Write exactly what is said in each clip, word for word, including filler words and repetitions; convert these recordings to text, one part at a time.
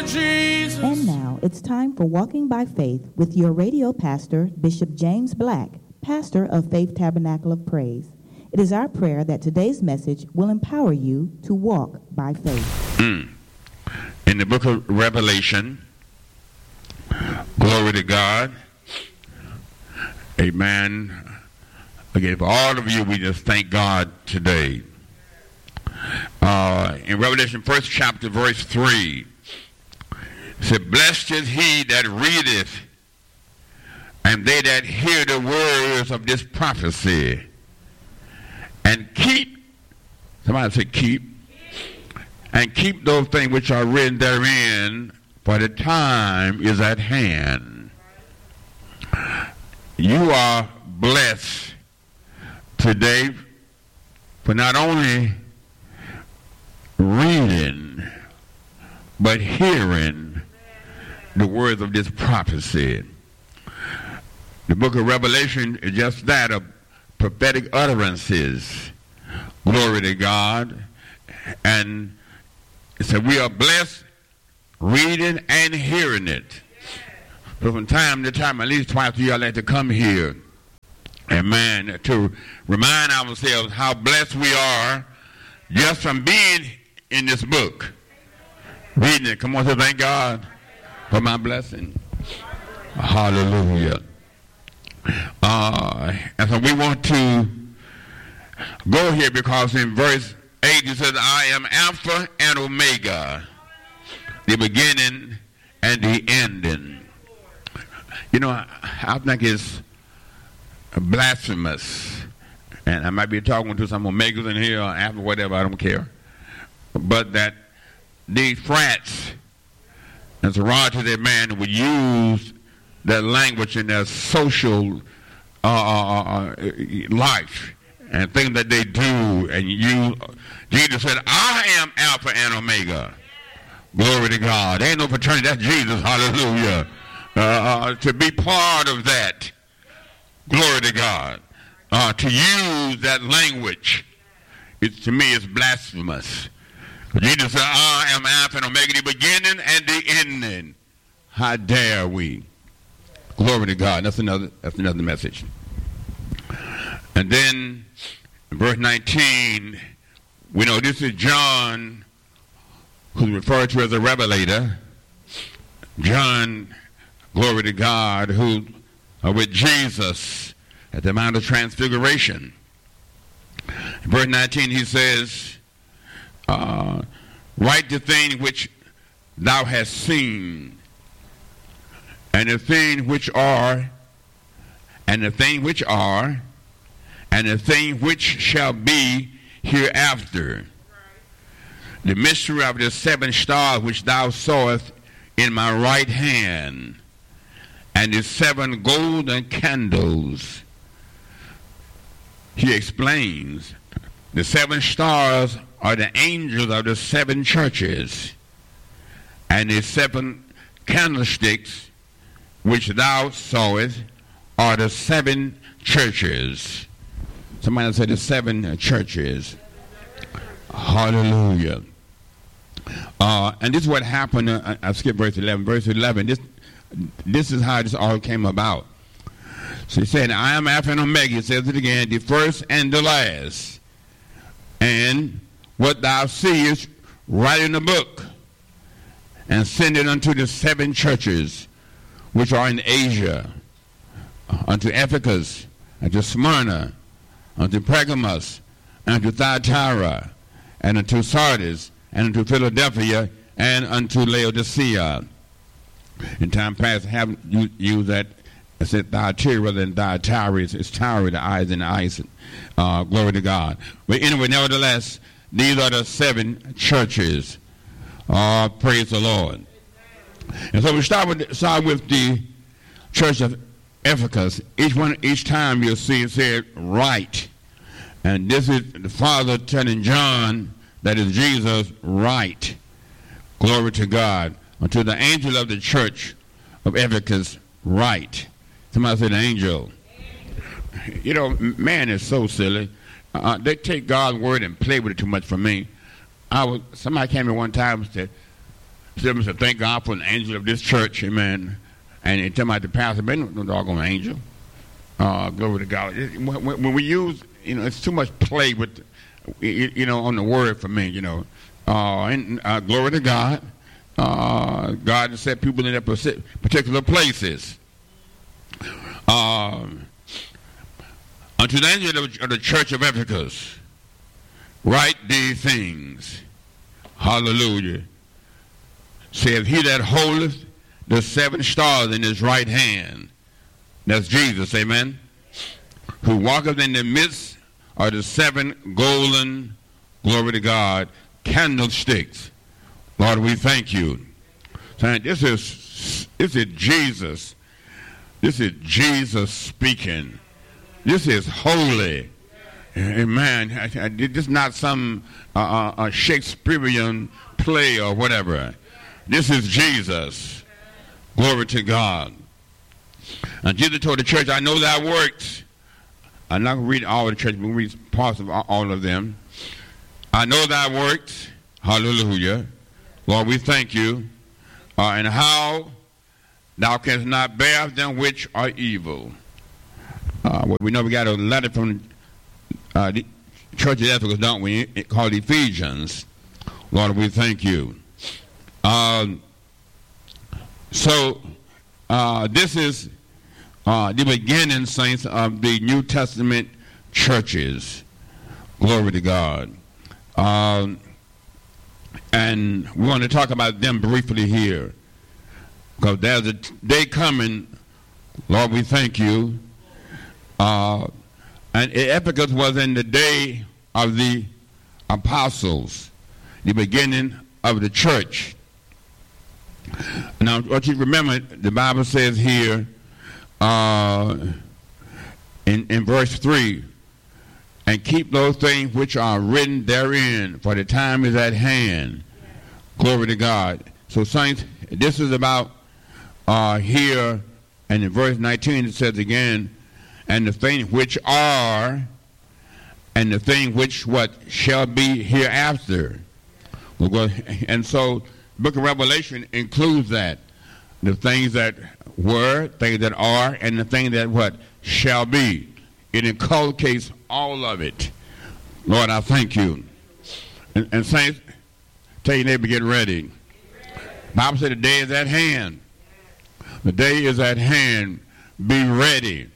Jesus. And now it's time for Walking by Faith with your radio pastor, Bishop James Black, pastor of Faith Tabernacle of Praise. It is our prayer that today's message will empower you to walk by faith. Mm. In the book of Revelation, glory to God, amen. Again, for all of you, we just thank God today. Uh, in Revelation first chapter, verse three, it said, "Blessed is he that readeth, and they that hear the words of this prophecy, and keep," somebody say keep, "and keep those things which are written therein, for the time is at hand." You are blessed today for not only reading, but hearing the words of this prophecy. The book of Revelation is just that, of prophetic utterances. Glory to God. And it said we are blessed reading and hearing it. But from time to time, at least twice a year, I like to come here, amen, to remind ourselves how blessed we are just from being in this book. Reading it. Come on, say thank God for my blessing. Hallelujah. Uh, and so we want to go here because in verse eight it says, "I am Alpha and Omega, the beginning and the ending." You know, I, I think it's blasphemous, and I might be talking to some Omegas in here or Alpha, whatever, I don't care, but that these frats and sorority men would use that language in their social uh, uh, uh, life and things that they do, and you, Jesus said, "I am Alpha and Omega." Glory to God. There ain't no fraternity, that's Jesus. Hallelujah. Uh, uh, to be part of that, glory to God, uh, to use that language, it, to me, is blasphemous. Jesus said, "I am Alpha and Omega, the beginning and the ending." How dare we? Glory to God. That's another, that's another message. And then, in verse nineteen, we know this is John, who's referred to as a revelator. John, glory to God, who are with Jesus at the Mount of Transfiguration. In verse nineteen, he says, uh, "Write the thing which thou hast seen, and the things which are, and the things which are, and the things which shall be hereafter. The mystery of the seven stars which thou sawest in my right hand, and the seven golden candles." He explains, the seven stars are the angels of the seven churches, and the seven candlesticks which thou sawest are the seven churches. Somebody said the seven churches. Hallelujah. Uh, and this is what happened. Uh, I skipped verse eleven. Verse eleven, this, this is how this all came about. So he said, "I am Alpha and Omega," he says it again, "the first and the last. And what thou seest, write in the book, and send it unto the seven churches which are in Asia, unto Ephesus, unto Smyrna, unto Pergamos, unto Thyatira, and unto Sardis, and unto Philadelphia, and unto Laodicea." In time past, I haven't used that. I said Thyatira rather than Thyatira. It's Tyra, the eyes and the eyes. Uh, glory to God. But anyway, nevertheless, these are the seven churches. Uh, praise the Lord. And so we start with, start with the church of Ephesus. Each one, each time you'll see it said, "Write." And this is the Father telling John, that is Jesus, "Write." Glory to God. Unto the angel of the church of Ephesus, write. Somebody said angel. You know, man is so silly. Uh, they take God's word and play with it too much for me. I was, somebody came in one time and said, Some said, thank God for an angel of this church, amen. And they tell me the pastor, man, no doggone angel. Uh, glory to God. When, when we use, you know, it's too much play with, you know, on the word for me, you know. Uh, and uh, glory to God. Uh, God has set people in their particular places. Uh, unto the angel of the church of Ephesus, write these things. Hallelujah. Saith, he that holdeth the seven stars in his right hand, that's Jesus, amen, who walketh in the midst of the seven golden, glory to God, candlesticks. Lord, we thank you. So this is this is Jesus. This is Jesus speaking. This is holy. Amen. This is not some uh, uh, Shakespearean play or whatever. This is Jesus. Glory to God. And Jesus told the church, I know thy works. I'm not going to read all of the church, but we'll read parts of all of them. I know thy works. Hallelujah. Lord, we thank you. Uh, and how thou canst not bear them which are evil. Uh, well, we know we got a letter from uh, the church of Ephesus, don't we? It called Ephesians. Lord, we thank you. Um, so, uh, this is uh, the beginning, saints, of the New Testament churches. Glory to God. Um, and we want to talk about them briefly here. Because there's a day coming, Lord, we thank you. Uh, and Ephesus was in the day of the apostles, the beginning of the church. Now, what you remember, the Bible says here uh, in, in verse three, and keep those things which are written therein, for the time is at hand. Glory to God. So, saints, this is about uh, here, and in verse nineteen it says again, and the things which are, and the thing which what shall be hereafter. We'll go, and so, the book of Revelation includes that. The things that were, things that are, and the things that what shall be. It inculcates all of it. Lord, I thank you. And, and saints, tell your neighbor, get ready. The Bible said the day is at hand. The day is at hand. Be ready.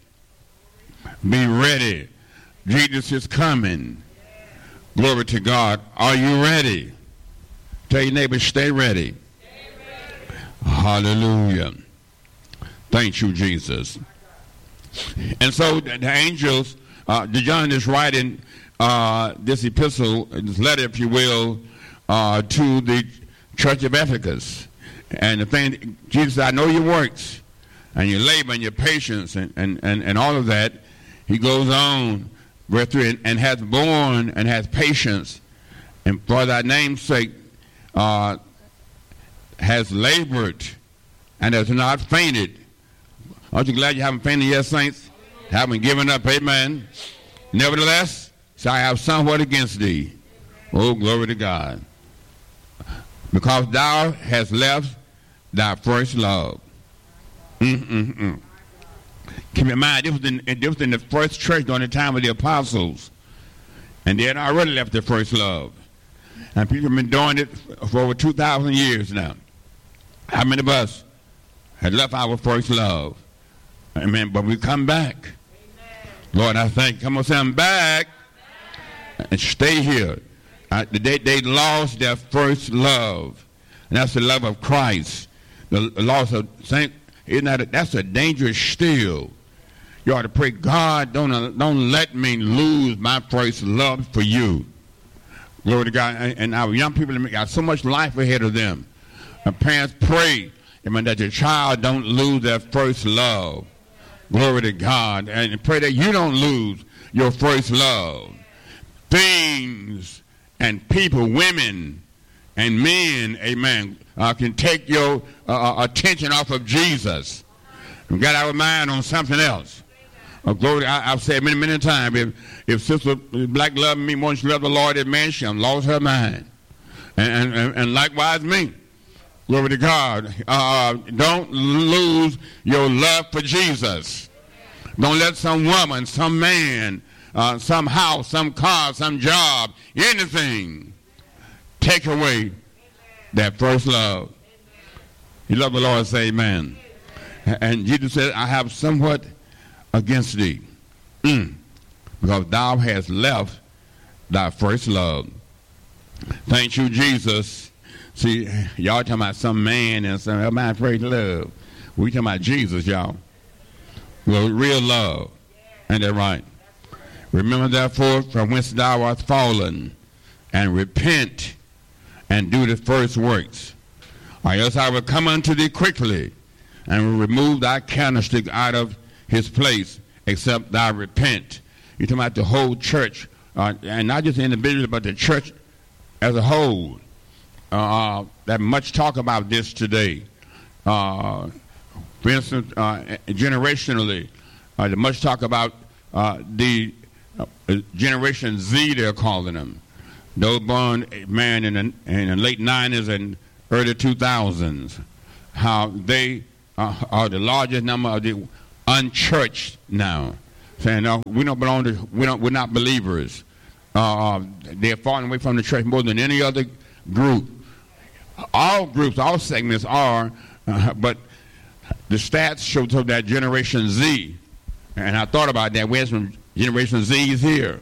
Be ready. Jesus is coming. Glory to God. Are you ready? Tell your neighbor, stay ready. Stay ready. Hallelujah. Thank you, Jesus. And so the, the angels, uh, John is writing uh, this epistle, this letter, if you will, uh, to the church of Ephesus. And the thing, Jesus said, I know your works, and your labor, and your patience, and, and, and, and all of that. He goes on, verse three, and, and hath borne, and hath patience, and for thy name's sake, Uh, has labored and has not fainted. Aren't you glad you haven't fainted yet, saints? Haven't given up, amen. Nevertheless, so I have somewhat against thee. Oh, glory to God. Because thou hast left thy first love. Mm-mm-mm. Keep in mind, this was, in, this was in the first church during the time of the apostles. And they had already left their first love. And people have been doing it for over two thousand years now. How many of us had left our first love? Amen. But we come back. Amen. Lord, I thank you. Come on, say, I'm back. Amen. And stay here. Uh, they, they lost their first love. And that's the love of Christ. The, the loss of Saint. Isn't that a, that's a dangerous still. You ought to pray, God, don't, uh, don't let me lose my first love for you. Glory to God. And our young people got so much life ahead of them. And parents pray, amen, that your child don't lose their first love. Glory to God. And pray that you don't lose your first love. Things and people, women and men, amen, uh, can take your uh, attention off of Jesus. We got our mind on something else. Uh, glory, I, I've said many, many times, if, if Sister Black loved me more than she loved the Lord, that man, she lost her mind. And, and, and likewise me. Glory to God. Uh, don't lose your love for Jesus. Don't let some woman, some man, uh, some house, some car, some job, anything take away that first love. You love the Lord, say amen. And Jesus said, I have somewhat against thee, mm. because thou hast left thy first love. Thank you, Jesus. See, y'all talking about some man and some oh, my first love. We talking about Jesus, y'all. Well, real love. Ain't that right? Remember therefore from whence thou art fallen, and repent and do the first works. Or else I will come unto thee quickly, and will remove thy candlestick out of his place, except thou repent. You're talking about the whole church, uh, and not just individuals, but the church as a whole. Uh, that much talk about this today. Uh, for instance, uh, generationally, uh, there's much talk about uh, the uh, Generation Z, they're calling them. Those born, man, in the, in the late nineties and early two thousands. How they uh, are the largest number of the unchurched now. Saying, no, we don't belong to, we don't, we're not believers. Uh, they're falling away from the church more than any other group. All groups, all segments are, uh, but the stats show to that Generation Z, and I thought about that. We had some Generation Z's here,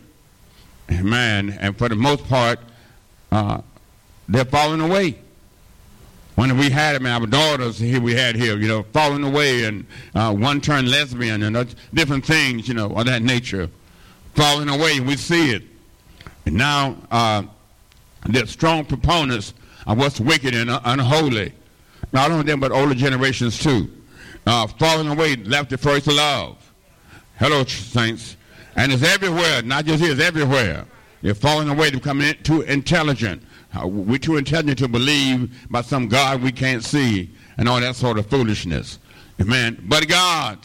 man, and for the most part, uh, they're falling away. When we had them, our daughters here, we had here, you know, falling away, and uh, one turned lesbian, and uh, different things, you know, of that nature, falling away, and we see it. And now, uh, they're strong proponents of what's wicked and unholy. Not only them, but older generations too. Uh, falling away, left the first love. Hello, saints. And it's everywhere, not just here, it's everywhere. They're falling away to become in, too intelligent. Uh, we're too intelligent to believe by some God we can't see and all that sort of foolishness. Amen. But God.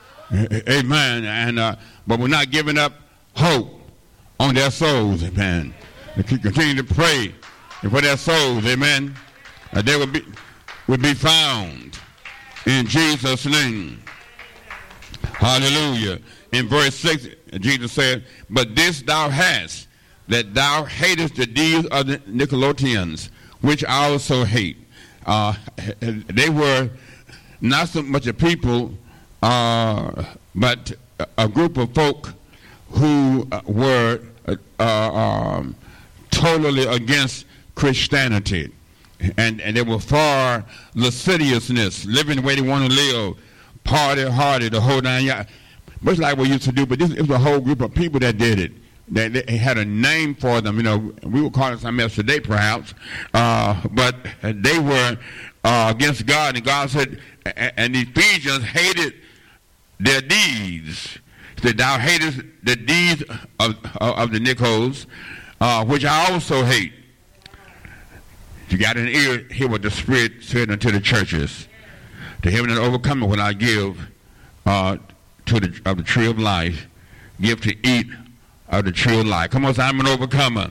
Amen. And uh, but we're not giving up hope on their souls. Amen. We continue to pray for their souls, amen, uh, they will be, will be found in Jesus' name. Hallelujah. In verse six, Jesus said, but this thou hast, that thou hatest the deeds of the Nicolaitans, which I also hate. Uh, they were not so much a people, uh, but a group of folk who were uh, um, totally against Christianity, and and they were far lasciviousness, living the way they want to live, party hardy, the whole nine yards, much like we used to do. But this it was a whole group of people that did it. They, they had a name for them, you know. We would call it something else today, perhaps, uh, but they were uh, against God, and God said, and the Ephesians hated their deeds. He said, "Thou hatest the deeds of of, of the Nicols, uh, which I also hate." You got an ear, hear what the Spirit said unto the churches. To him that overcometh will I give uh, to the of the tree of life, give to eat of the tree of life. Come on, say, I'm an overcomer.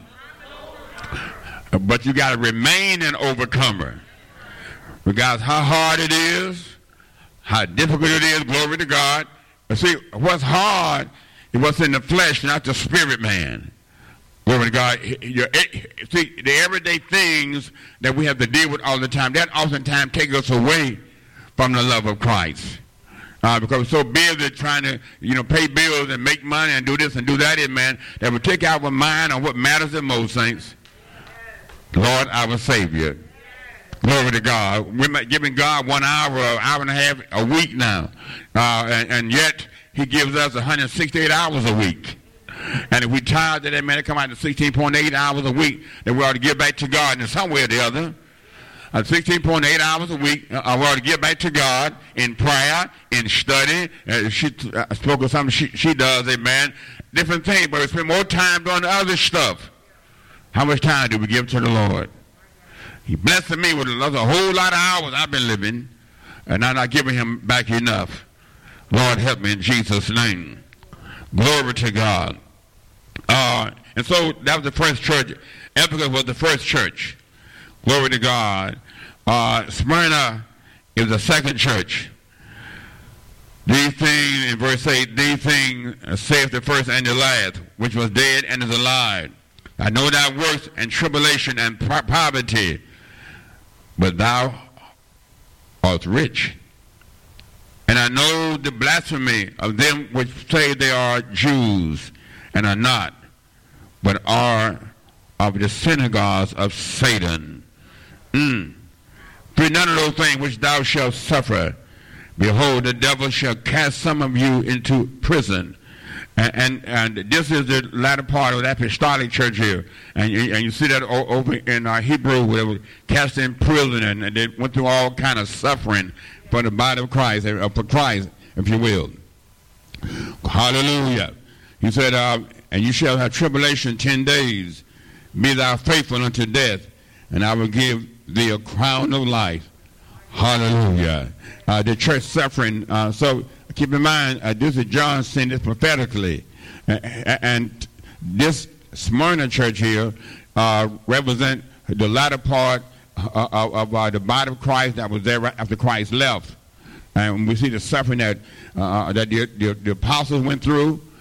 But you got to remain an overcomer. Regardless how hard it is, how difficult it is, glory to God. But see, what's hard is what's in the flesh, not the spirit man. Glory to God. Your, see, the everyday things that we have to deal with all the time, that oftentimes take us away from the love of Christ. Uh, because we're so busy trying to, you know, pay bills and make money and do this and do that, in man, that we take our mind on what matters the most, saints. Lord, our Savior. Glory to God. We're giving God one hour, an hour and a half a week now. Uh, and, and yet, He gives us one hundred sixty-eight hours a week. And if we tired of that, man, it come out to sixteen point eight hours a week that we ought to give back to God in some way or the other. Uh, sixteen point eight hours a week, uh, we ought to give back to God in prayer, in study. Uh, she uh, spoke of something she, she does, amen. Different things, but we spend more time doing the other stuff. How much time do we give to the Lord? He blessed me with a whole lot of hours I've been living, and I'm not giving Him back enough. Lord, help me in Jesus' name. Glory to God. Uh, and so that was the first church. Ephesus was the first church. Glory to God. Uh, Smyrna is the second church. These things, in verse eight, these things saith the first and the last, which was dead and is alive. I know thy works and tribulation and poverty, but thou art rich. And I know the blasphemy of them which say they are Jews, and are not, but are of the synagogues of Satan. Mm. For none of those things which thou shalt suffer, behold, the devil shall cast some of you into prison. And, and, and this is the latter part of the apostolic church here. And you, and you see that over in uh, Hebrew, where they were cast in prison, and, and they went through all kind of suffering for the body of Christ, uh, for Christ, if you will. Hallelujah. He said, uh, and you shall have tribulation ten days. Be thou faithful unto death, and I will give thee a crown of life. Hallelujah. Uh, the church suffering. Uh, so keep in mind, uh, this is John saying this prophetically. Uh, and this Smyrna church here uh, represent the latter part uh, of, of uh, the body of Christ that was there right after Christ left. And we see the suffering that, uh, that the, the, the apostles went through,